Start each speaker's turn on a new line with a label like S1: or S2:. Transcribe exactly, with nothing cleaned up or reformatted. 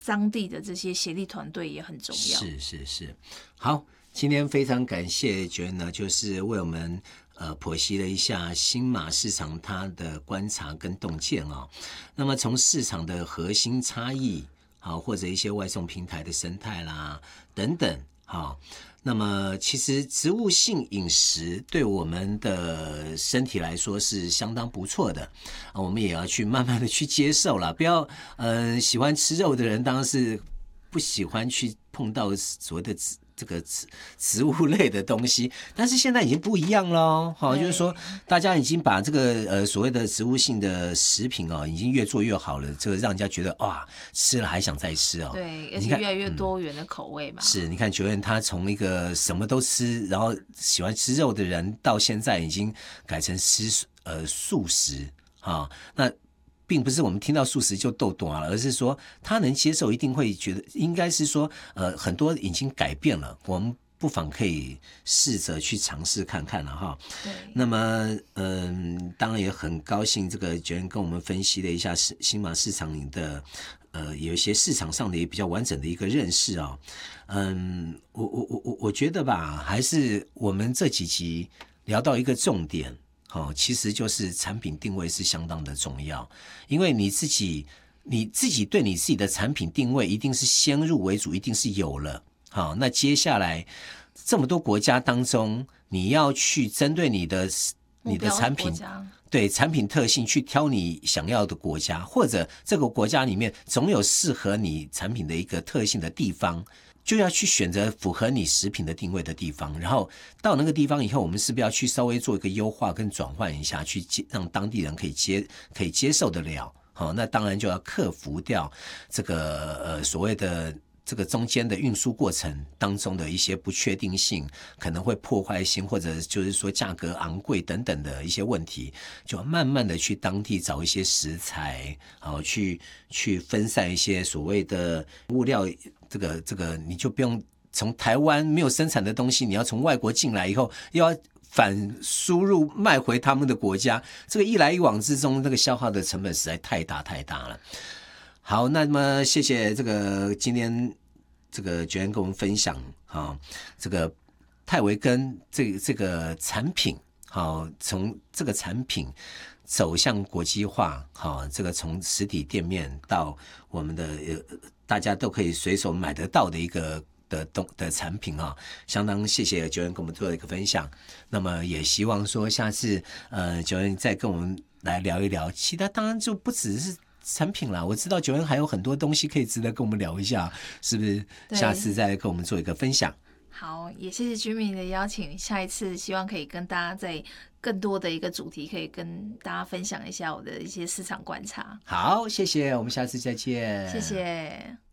S1: 当地的这些协力团队也很重要。
S2: 是是是，好，今天非常感谢Joanne呢，就是为我们呃剖析了一下新马市场它的观察跟洞见哦。那么从市场的核心差异，好，或者一些外送平台的生态啦等等，好。那么其实植物性饮食对我们的身体来说是相当不错的，我们也要去慢慢的去接受啦，不要呃喜欢吃肉的人当然是不喜欢去碰到所谓的这个植物类的东西，但是现在已经不一样了，好，就是说大家已经把这个呃所谓的植物性的食品哦，已经越做越好了，这个让人家觉得哇，吃了还想再吃哦。
S1: 对，而且越来越多元的口味嘛。
S2: 嗯、是，你看Joanne他从一个什么都吃，然后喜欢吃肉的人，到现在已经改成吃呃素食啊、哦，那。并不是我们听到素食就逗短了，而是说他能接受，一定会觉得应该是说，呃，很多已经改变了，我们不妨可以试着去尝试看看了哈。
S1: 对。
S2: 那么，嗯、呃，当然也很高兴，这个Joanne跟我们分析了一下新马市场的，呃，有一些市场上的也比较完整的一个认识啊、哦。嗯，我我我我我觉得吧，还是我们这几集聊到一个重点。哦，其实就是产品定位是相当的重要，因为你自己你自己对你自己的产品定位一定是先入为主，一定是有了。好，那接下来这么多国家当中，你要去针对你的你的产品，对产品特性去挑你想要的国家，或者这个国家里面总有适合你产品的一个特性的地方。就要去选择符合你食品的定位的地方，然后到那个地方以后，我们是不是要去稍微做一个优化跟转换一下，去接让当地人可以接可以接受得了？好，那当然就要克服掉这个呃所谓的这个中间的运输过程当中的一些不确定性，可能会破坏性，或者就是说价格昂贵等等的一些问题，就要慢慢的去当地找一些食材，好去去分散一些所谓的物料。这个这个你就不用从台湾没有生产的东西，你要从外国进来以后，又要反输入卖回他们的国家，这个一来一往之中，这个消耗的成本实在太大太大了。好，那么谢谢这个今天这个Joanne跟我们分享啊，这个泰维根这这个产品，好，从这个产品走向国际化，好，这个从实体店面到我们的呃大家都可以随手买得到的一个的东的产品啊，相当谢谢Joanne跟我们做的一个分享。那么也希望说下次呃Joanne再跟我们来聊一聊，其他当然就不只是产品啦，我知道Joanne还有很多东西可以值得跟我们聊一下，是不是？下次再跟我们做一个分享。
S1: 好，也谢谢居民的邀请，下一次希望可以跟大家在更多的一个主题，可以跟大家分享一下我的一些市场观察。
S2: 好，谢谢，我们下次再见。
S1: 谢谢。